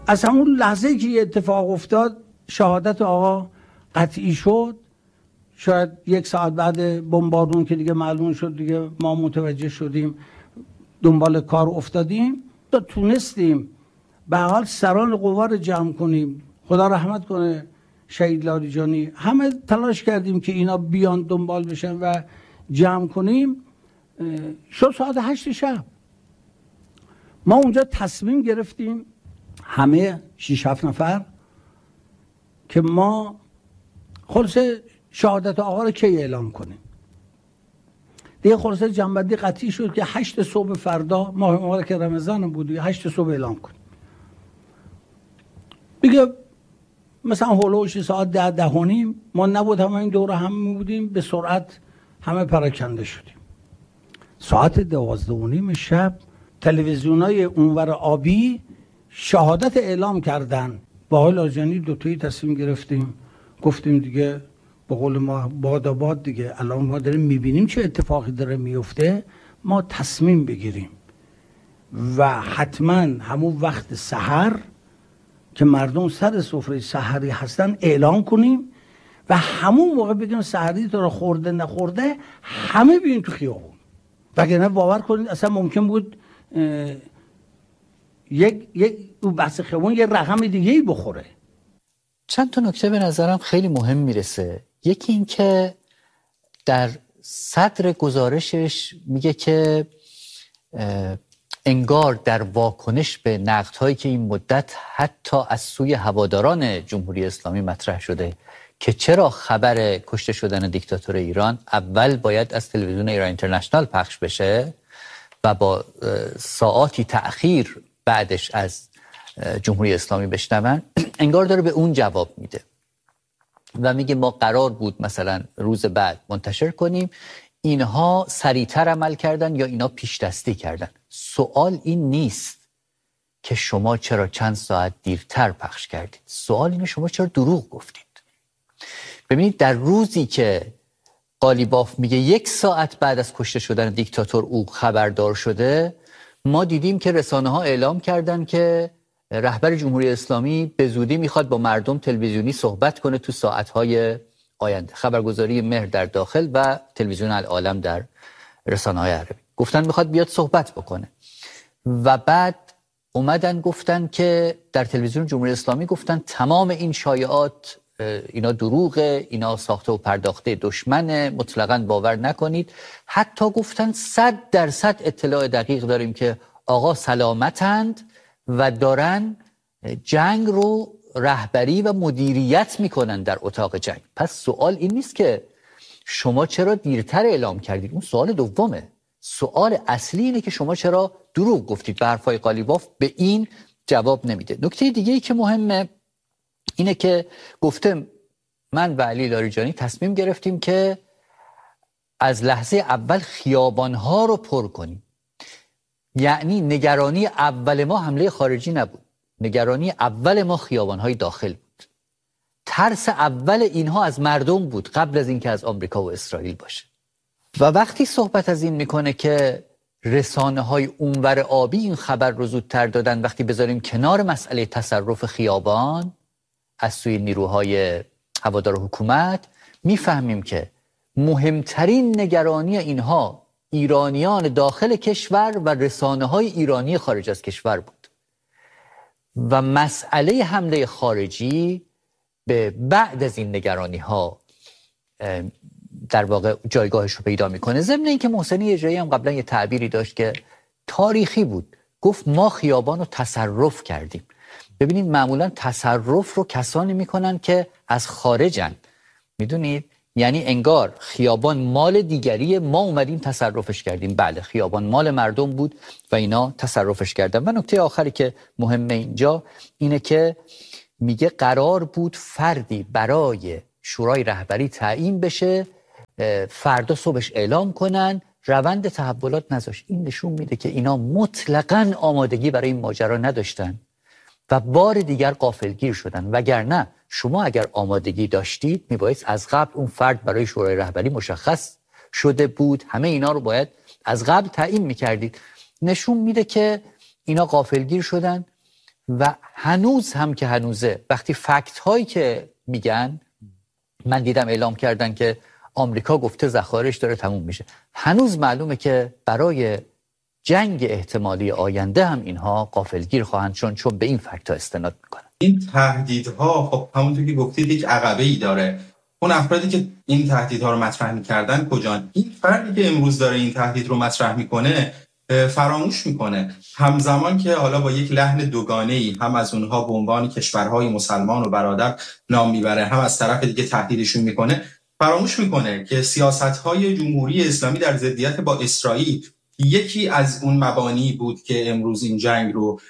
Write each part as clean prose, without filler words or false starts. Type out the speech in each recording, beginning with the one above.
از همون لحظه که یه اتفاق افتاد شهادت آقا قطعی شد. شاید 1 ساعت بعد بمبارون که دیگه معلوم شد، دیگه ما متوجه شدیم، دنبال کار افتادیم تا تونستیم به حال سران قوا رو جمع کنیم. خدا رحمت کنه شهید لاریجانی. همه تلاش کردیم که اینا بیان دنبال بشن و جمع کنیم. شد ساعت 8 شب. ما اونجا تصمیم گرفتیم همه 6-7 نفر که ما خلاصه شهادت آقا رو کی اعلام کنیم. دیگه خلاصه جنبندی قطعی شد که 8 صبح فردا، ماه مبارک رمضان بود، 8 صبح اعلام کنیم. دیگه مثلا هولوش ساعت 10-10:30 ما نبود، همه این دوره هم بودیم، به سرعت همه پراکنده شدیم. ساعت 12:30 شب تلویزیونای اونور آبی شهادت اعلام کردن. با آقای لاریجانی دوتایی تصمیم گرفتیم، گفتیم دیگه به قول ما باد دیگه، الان ما داریم میبینیم چه اتفاقی داره میفته، ما تصمیم بگیریم و حتما همون وقت سحر که مردم سر سفره سحری هستن اعلام کنیم و همون موقع بگیم سحری تو رو خورده نخورده همه بیاین تو خیابون. وگرنه باور کنید اصلا ممکن بود یک بحث خیابون یه رقم دیگه‌ای بخوره. چند تا نکته به نظرم خیلی مهم میرسه. یکی این که در صدر گزارشش میگه که انگار در واکنش به نقدهایی که این مدت حتی از سوی هواداران جمهوری اسلامی مطرح شده که چرا خبر کشته شدن دیکتاتور ایران اول باید از تلویزیون ایران اینترنشنال پخش بشه و با ساعاتی تأخیر بعدش از جمهوری اسلامی بشنون، انگار داره به اون جواب میده و میگه ما قرار بود مثلا روز بعد منتشر کنیم، اینها سریعتر عمل کردن یا اینا پیش دستی کردن. سوال این نیست که شما چرا چند ساعت دیرتر پخش کردید، سوال اینه شما چرا دروغ گفتید. ببینید در روزی که قالیباف میگه 1 ساعت بعد از کشته شدن دیکتاتور او خبردار شده، ما دیدیم که رسانه ها اعلام کردن که رهبر جمهوری اسلامی به زودی میخواد با مردم تلویزیونی صحبت کنه تو ساعتهای آینده. خبرگزاری مهر در داخل و تلویزیون العالم در رسانه های عربی گفتن میخواد بیاد صحبت بکنه و بعد اومدن گفتن که در تلویزیون جمهوری اسلامی گفتن تمام این شایعات اینا دروغه، اینا ساخته و پرداخته دشمنه، مطلقاً باور نکنید. حتی گفتن 100% اطلاع دقیق داریم که آقا سلامتند و دارن جنگ رو رهبری و مدیریت میکنن در اتاق جنگ. پس سوال این نیست که شما چرا دیرتر اعلام کردید، اون سوال دومه. سوال اصلی اینه که شما چرا دروغ گفتید. به حرفای قالیباف به این جواب نمیده. نکته دیگه ای که مهمه اینه که گفتم من و علی لاریجانی تصمیم گرفتیم که از لحظه اول خیابانها رو پر کنیم. یعنی نگرانی اول ما حمله خارجی نبود، نگرانی اول ما خیابانهای داخل بود. ترس اول اینها از مردم بود قبل از اینکه از آمریکا و اسرائیل باشه. و وقتی صحبت از این میکنه که رسانه های اونور آبی این خبر رو زودتر دادن، وقتی بذاریم کنار مسئله تصرف خیابان از سوی نیروهای هوادار حکومت، میفهمیم که مهمترین نگرانی اینها ایرانیان داخل کشور و رسانه‌های ایرانی خارج از کشور بود و مسئله حمله خارجی به بعد از این نگرانی‌ها در واقع جایگاهش رو پیدا میکنه. ضمن اینکه محسنی اجایی هم قبلا یه تعبیری داشت که تاریخی بود، گفت ما خیابان رو تصرف کردیم. ببینید معمولا تصرف رو کسانی میکنن که از خارجن، میدونید، یعنی انگار خیابان مال دیگری، ما اومدیم تصرفش کردیم. بله خیابان مال مردم بود و اینا تصرفش کردن. و نکته آخری که مهمه اینجا اینه که میگه قرار بود فردی برای شورای رهبری تعیین بشه، فردا صبحش اعلام کنن، روند تحولات نذاشت. این نشون میده که اینا مطلقاً آمادگی برای این ماجرا نداشتن و بار دیگر غافلگیر شدن. وگرنه شما اگر آمادگی داشتید میبایست از قبل اون فرد برای شورای رهبری مشخص شده بود، همه اینا رو باید از قبل تعیین میکردید. نشون میده که اینا غافلگیر شدن و هنوز هم که هنوزه وقتی فکت هایی که میگن، من دیدم اعلام کردن که آمریکا گفته ذخایرش داره تموم میشه، هنوز معلومه که برای جنگ احتمالی آینده هم اینها غافلگیر خواهند چون به این فکت ها استناد میکنن. این تهدیدها خب همونطور که گفتید یک عقبه‌ای داره. اون افرادی که این تهدیدها رو مطرح می‌کردن کجان؟ این فردی که امروز داره این تهدید رو مطرح میکنه فراموش میکنه همزمان که حالا با یک لحن دوگانه‌ای هم از اونها به عنوان کشورهای مسلمان و برادر نام میبره، هم از طرف دیگه تهدیدشون میکنه. فراموش میکنه که سیاست‌های جمهوری اسلامی در ضدیت با اسرائیل یکی از اون مبانی بود که امروز این جنگ رو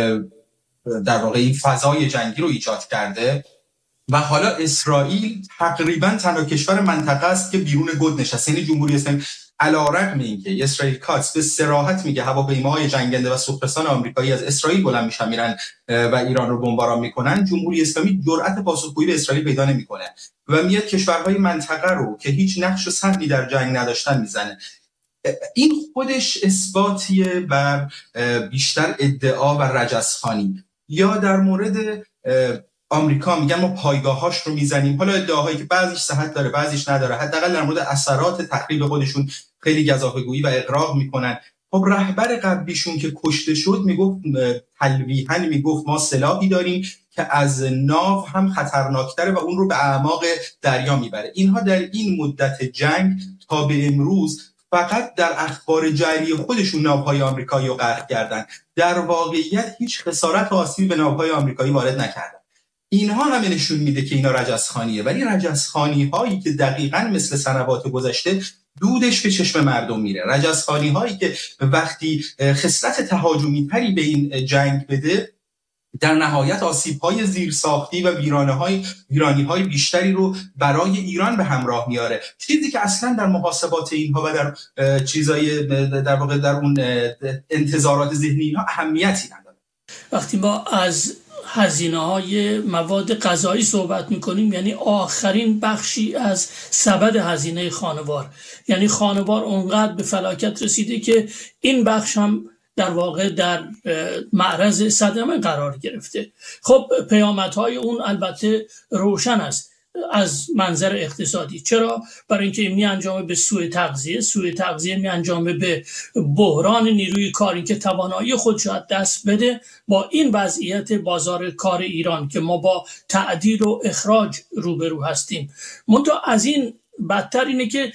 در واقع این فضای جنگی رو ایجاد کرده و حالا اسرائیل تقریبا تنها کشور منطقه است که بیرون گود نشسته. یعنی جمهوری اسلامی علیرغم اینکه اسرائیل کاتس به صراحت میگه هواپیماهای جنگنده و سوختسان آمریکایی از اسرائیل بلند میشن میرن و ایران رو بمباران میکنن، جمهوری اسلامی جرأت پاسخگویی به اسرائیل پیدا نمیکنه و میاد کشورهای منطقه رو که هیچ نقش و سهمی در جنگ نداشتن میزنه. این خودش اثباتیه بر بیشتر ادعا و رجزخوانی. یا در مورد آمریکا میگن ما پایگاهاش رو میزنیم، حالا ادعاهایی که بعضیش صحت داره بعضیش نداره، حداقل در مورد اثرات تخریب خودشون خیلی گزافه‌گویی و اقراق میکنن. خب رهبر قبلیشون که کشته شد میگفت تلویحاً میگفت ما سلاحی داریم که از ناو هم خطرناکتره و اون رو به اعماق دریا میبره. اینها در این مدت جنگ تا به امروز فقط در اخبار جعلی خودشون ناوهای آمریکایی رو غرق کردن، در واقعیت هیچ خسارت و آسیبی به ناوهای آمریکایی وارد نکردن. اینها همه نشون میده که اینا رجزخوانیه، ولی رجزخوانی هایی که دقیقاً مثل سنوات گذشته دودش به چشم مردم میره، رجزخوانی هایی که وقتی خصلت تهاجمی تری به این جنگ بده در نهایت آسیب‌های زیرساختی و ویرانی‌های بیشتری رو برای ایران به همراه میاره، چیزی که اصلا در محاسبات اینها و در چیزای در واقع در اون انتظارات ذهنی اینها اهمیتی نداره. وقتی ما از هزینه‌های مواد غذایی صحبت می‌کنیم، یعنی آخرین بخشی از سبد هزینه خانوار، یعنی خانوار اونقدر به فلاکت رسیده که این بخش هم در واقع در معرض صدمه قرار گرفته. خب پیامدهای اون البته روشن است از منظر اقتصادی. چرا؟ برای اینکه می انجامه به سوء تغذیه می انجامه به بحران نیروی کاری که توانایی خودش از دست بده. با این وضعیت بازار کار ایران که ما با تعدیل و اخراج روبرو هستیم، منتها از این بدتر اینه که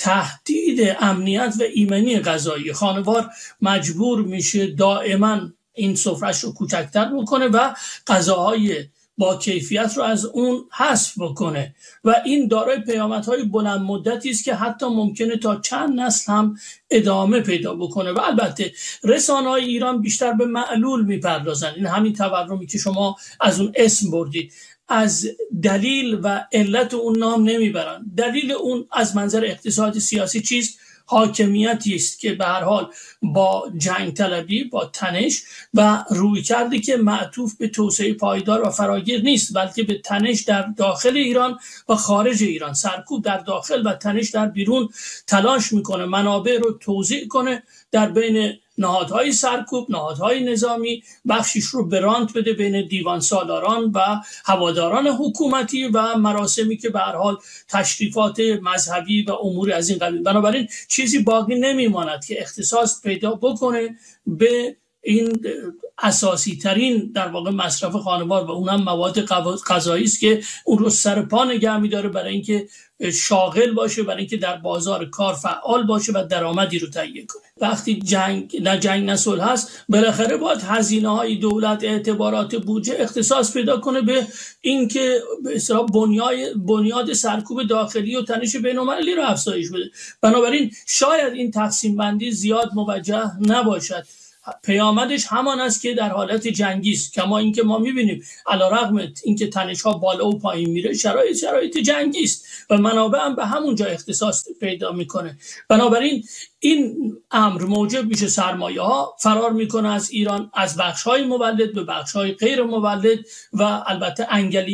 تهدید امنیت و ایمنی غذایی، خانوار مجبور میشه دائما این سفرش رو کوچکتر بکنه و غذاهای با کیفیت رو از اون حذف بکنه و این دارای پیامدهای بلند مدتی است که حتی ممکنه تا چند نسل هم ادامه پیدا بکنه. و البته رسانه‌های ایران بیشتر به معلول میپردازن. این همین تورمی که شما از اون اسم بردید، از دلیل و علت اون نام نمیبرن. دلیل اون از منظر اقتصادی سیاسی چیست؟ حاکمیتی است که به هر حال با جنگ طلبی، با تنش و رویکردی که معطوف به توسعه پایدار و فراگیر نیست، بلکه به تنش در داخل ایران و خارج ایران، سرکوب در داخل و تنش در بیرون تلاش میکنه منابع رو توزیع کنه در بین نهادهای سرکوب، نهادهای نظامی، بخشیش رو برانت بده بین دیوان سالاران و هواداران حکومتی و مراسمی که به هر حال تشریفات مذهبی و امور از این قبیل. بنابراین چیزی باقی نمیماند که اختصاص پیدا بکنه به این اساسی ترین در واقع مصرف خانوار و اونم مواد غذایی است که اون رو سر پا نگه می‌داره برای اینکه شاغل باشه، برای اینکه در بازار کار فعال باشه و درآمدی رو تهیه کنه. وقتی جنگ نه صلح هست، بالاخره باید هزینه‌های دولت، اعتبارات بودجه اختصاص پیدا کنه به اینکه به اصطلاح بنیاد سرکوب داخلی و تنش بین‌المللی رو افزایش بده. بنابراین شاید این تقسیم بندی زیاد موجه نباشد. پیامدش همان است که در حالت جنگی است، کما اینکه ما می‌بینیم علیرغم اینکه تنش‌ها بالا و پایین میره، شرایط جنگی است و منابع هم به همون جا اختصاص پیدا میکنه. بنابراین این امر موجب میشه سرمایه‌ها فرار میکنه از ایران، از بخش‌های مولد به بخش‌های غیر مولد و البته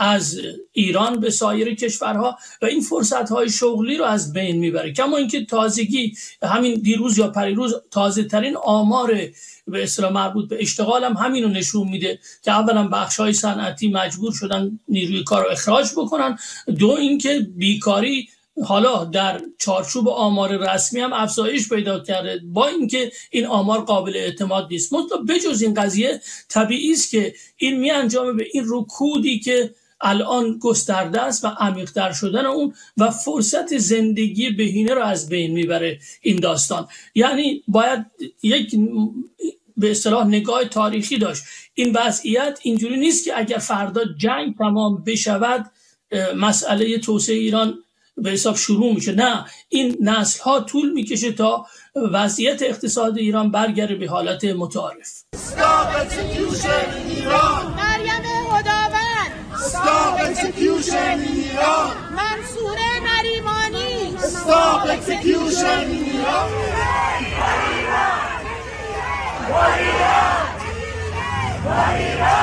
از ایران به سایر کشورها و این فرصت‌های شغلی رو از بین میبره. کما اینکه تازگی همین دیروز یا پریروز تازه ترین آمار به اصطلاح مربوط به اشتغال هم همین رو نشون میده که اولا بخش‌های صنعتی مجبور شدن نیروی کار رو اخراج بکنن، دو اینکه بیکاری حالا در چارچوب آمار رسمی هم افزایش پیدا کرده، با اینکه این آمار قابل اعتماد نیست. منتها بجز این قضیه طبیعی است که این میانجامه به این رکودی که الان گسترده است و عمیق‌تر شدن اون و فرصت زندگی بهینه رو از بین میبره این داستان. یعنی باید یک به اصطلاح نگاه تاریخی داشت. این وضعیت اینجوری نیست که اگر فردا جنگ تمام بشود مسئله توسعه ایران به حساب شروع میشه. نه، این نسل ها طول میکشه تا وضعیت اقتصاد ایران برگرده به حالت متعارف. Stop execution in Iran. مریم خداوند. Stop execution in Iran. منصور نریمانی. Stop execution in Iran. Iran. Iran. Iran.